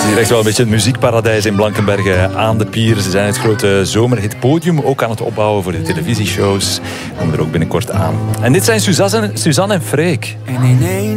Het is hier echt wel een beetje het muziekparadijs in Blankenberge aan de pier. Ze zijn het grote zomerhitpodium ook aan het opbouwen voor de televisieshows. Komen er ook binnenkort aan. En dit zijn Suzanne en Freek.